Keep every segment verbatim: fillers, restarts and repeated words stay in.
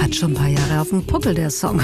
Hat schon ein paar Jahre auf dem Puckel, der Song.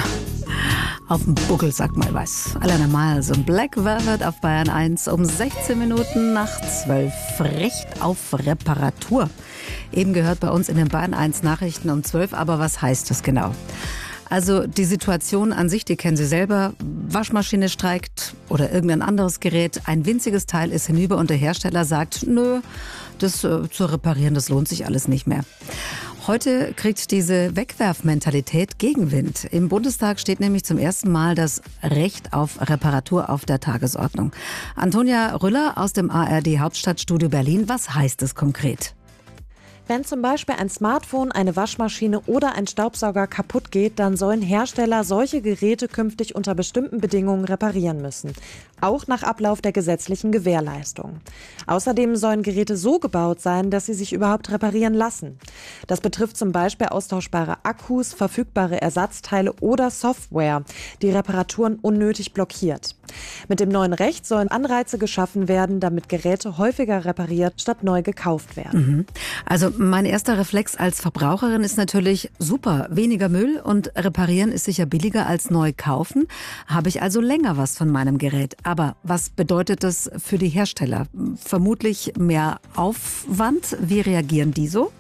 Auf dem Buckel, sagt mal was. Alleine mal so ein Black Velvet auf Bayern eins um sechzehn Minuten nach zwölf. Recht auf Reparatur. Eben gehört bei uns in den Bayern eins Nachrichten um zwölf. Aber was heißt das genau? Also die Situation an sich, die kennen Sie selber. Waschmaschine streikt oder irgendein anderes Gerät. Ein winziges Teil ist hinüber und der Hersteller sagt, nö, das äh, zu reparieren, das lohnt sich alles nicht mehr. Heute kriegt diese Wegwerfmentalität Gegenwind. Im Bundestag steht nämlich zum ersten Mal das Recht auf Reparatur auf der Tagesordnung. Antonia Rüller aus dem A R D Hauptstadtstudio Berlin. Was heißt es konkret? Wenn zum Beispiel ein Smartphone, eine Waschmaschine oder ein Staubsauger kaputt geht, dann sollen Hersteller solche Geräte künftig unter bestimmten Bedingungen reparieren müssen. Auch nach Ablauf der gesetzlichen Gewährleistung. Außerdem sollen Geräte so gebaut sein, dass sie sich überhaupt reparieren lassen. Das betrifft zum Beispiel austauschbare Akkus, verfügbare Ersatzteile oder Software, die Reparaturen unnötig blockiert. Mit dem neuen Recht sollen Anreize geschaffen werden, damit Geräte häufiger repariert statt neu gekauft werden. Mhm. Also mein erster Reflex als Verbraucherin ist natürlich super, weniger Müll und reparieren ist sicher billiger als neu kaufen. Habe ich also länger was von meinem Gerät. Aber was bedeutet das für die Hersteller? Vermutlich mehr Aufwand. Wie reagieren die so?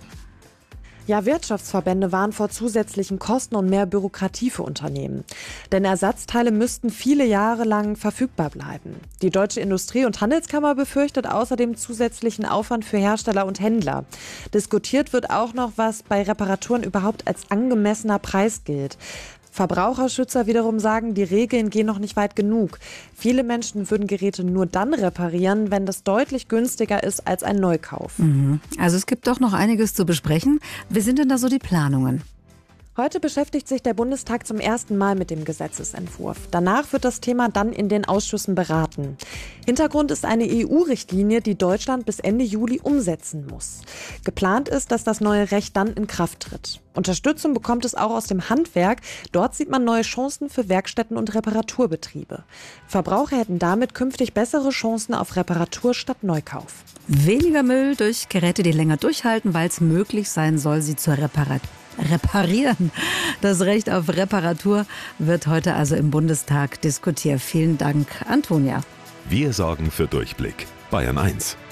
Ja, Wirtschaftsverbände warnen vor zusätzlichen Kosten und mehr Bürokratie für Unternehmen. Denn Ersatzteile müssten viele Jahre lang verfügbar bleiben. Die Deutsche Industrie- und Handelskammer befürchtet außerdem zusätzlichen Aufwand für Hersteller und Händler. Diskutiert wird auch noch, was bei Reparaturen überhaupt als angemessener Preis gilt. Verbraucherschützer wiederum sagen, die Regeln gehen noch nicht weit genug. Viele Menschen würden Geräte nur dann reparieren, wenn das deutlich günstiger ist als ein Neukauf. Mhm. Also es gibt doch noch einiges zu besprechen. Wie sind denn da so die Planungen? Heute beschäftigt sich der Bundestag zum ersten Mal mit dem Gesetzesentwurf. Danach wird das Thema dann in den Ausschüssen beraten. Hintergrund ist eine E U-Richtlinie, die Deutschland bis Ende Juli umsetzen muss. Geplant ist, dass das neue Recht dann in Kraft tritt. Unterstützung bekommt es auch aus dem Handwerk. Dort sieht man neue Chancen für Werkstätten und Reparaturbetriebe. Verbraucher hätten damit künftig bessere Chancen auf Reparatur statt Neukauf. Weniger Müll durch Geräte, die länger durchhalten, weil es möglich sein soll, sie zu reparieren. Reparieren. Das Recht auf Reparatur wird heute also im Bundestag diskutiert. Vielen Dank, Antonia. Wir sorgen für Durchblick. Bayern eins.